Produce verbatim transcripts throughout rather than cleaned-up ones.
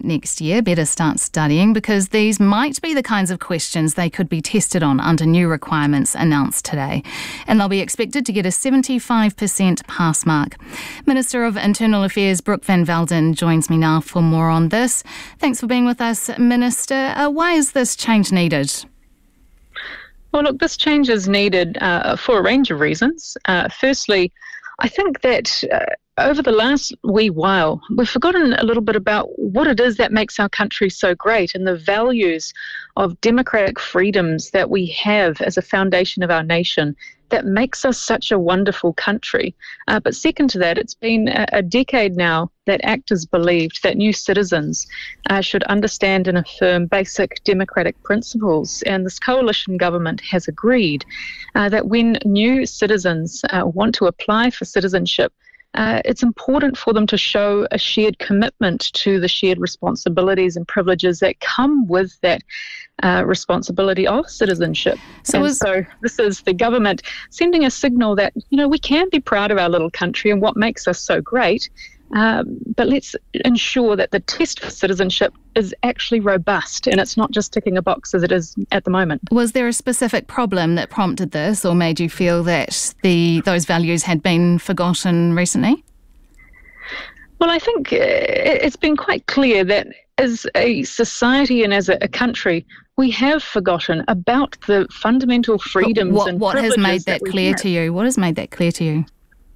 eight next year better start studying, because these might be the kinds of questions they could be tested on under new requirements announced today. And they'll be expected to get a seventy-five percent pass mark. Minister of Internal Affairs Brooke Van Velden joins me now for more on this. Thanks for being with us, Minister. Uh, why is this change needed? Well, look, this change is needed uh, for a range of reasons. Uh, firstly, I think that uh, over the last wee while, we've forgotten a little bit about what it is that makes our country so great and the values of democratic freedoms that we have as a foundation of our nation that makes us such a wonderful country. Uh, but second to that, it's been a, a decade now that actors believed that new citizens uh, should understand and affirm basic democratic principles. And this coalition government has agreed uh, that when new citizens uh, want to apply for citizenship, Uh, it's important for them to show a shared commitment to the shared responsibilities and privileges that come with that uh, responsibility of citizenship. So and is- so this is the government sending a signal that, you know, we can be proud of our little country and what makes us so great, um, but let's ensure that the test for citizenship is actually robust and it's not just ticking a box as it is at the moment. Was there a specific problem that prompted this, or made you feel that the those values had been forgotten recently? Well, I think uh, it's been quite clear that as a society and as a, a country, we have forgotten about the fundamental freedoms what, and what has privileges made that, that we clear have. to you? What has made that clear to you?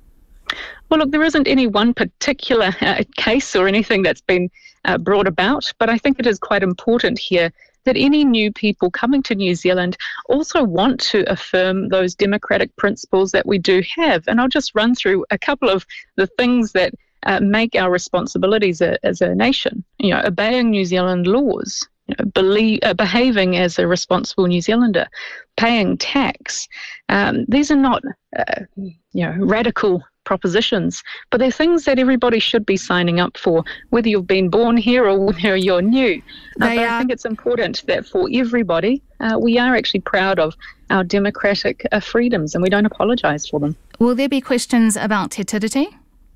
Well, look, there isn't any one particular uh, case or anything that's been uh, brought about, but I think it is quite important here that any new people coming to New Zealand also want to affirm those democratic principles that we do have. And I'll just run through a couple of the things that uh, make our responsibilities a, as a nation. You know, obeying New Zealand laws, you know, believe, uh, behaving as a responsible New Zealander, paying tax. Um, these are not, uh, you know, radical propositions, but they're things that everybody should be signing up for, whether you've been born here or whether you're new. Uh, but I think it's important that for everybody, uh, we are actually proud of our democratic uh, freedoms and we don't apologise for them. Will there be questions about Te Tiriti?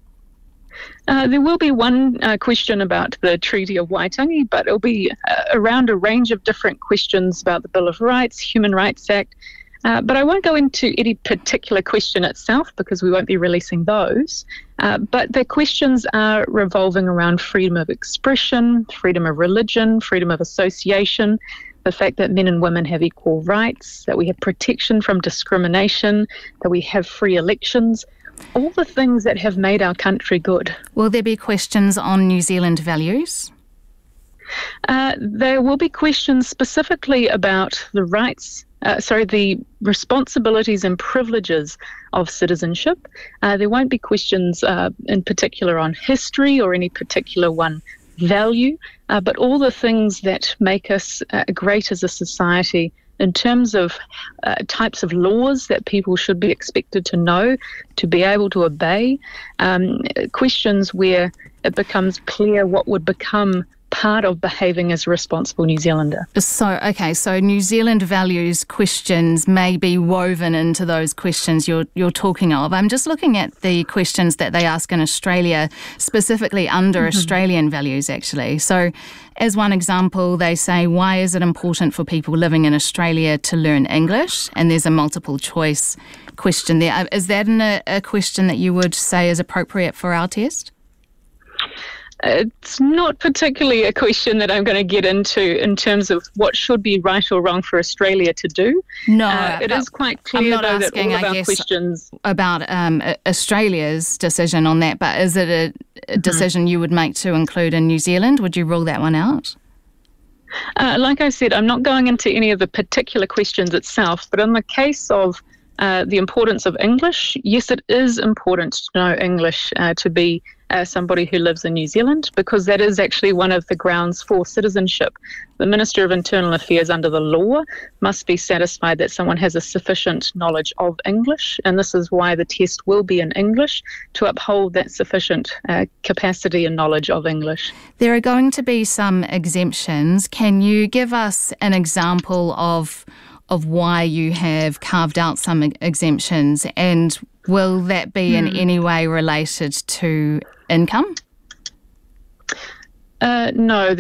Uh, there will be one uh, question about the Treaty of Waitangi, but it'll be uh, around a range of different questions about the Bill of Rights, Human Rights Act. Uh, but I won't go into any particular question itself because we won't be releasing those. Uh, but the questions are revolving around freedom of expression, freedom of religion, freedom of association, the fact that men and women have equal rights, that we have protection from discrimination, that we have free elections, all the things that have made our country good. Will there be questions on New Zealand values? Uh, there will be questions specifically about the rights Uh, sorry, the responsibilities and privileges of citizenship. Uh, there won't be questions uh, in particular on history or any particular one value, uh, but all the things that make us uh, great as a society in terms of uh, types of laws that people should be expected to know, to be able to obey, um, questions where it becomes clear what would become part of behaving as a responsible New Zealander. So, okay, so New Zealand values questions may be woven into those questions you're you're talking of. I'm just looking at the questions that they ask in Australia, specifically under mm-hmm. Australian values, actually. So, as one example, they say, why is it important for people living in Australia to learn English? And there's a multiple choice question there. Is that an, a, a question that you would say is appropriate for our test? It's not particularly a question that I'm going to get into in terms of what should be right or wrong for Australia to do. No, uh, it is quite clear, I'm not though, asking, that all of I our guess, questions about um, Australia's decision on that, but is it a, a decision mm-hmm. you would make to include in New Zealand? Would you rule that one out? Uh, like I said, I'm not going into any of the particular questions itself, but in the case of uh, the importance of English, yes, it is important to know English uh, to be Uh, somebody who lives in New Zealand, because that is actually one of the grounds for citizenship. The Minister of Internal Affairs under the law must be satisfied that someone has a sufficient knowledge of English, and this is why the test will be in English, to uphold that sufficient uh, capacity and knowledge of English. There are going to be some exemptions. Can you give us an example of of why you have carved out some exemptions, and will that be in any way related to income? Uh, no.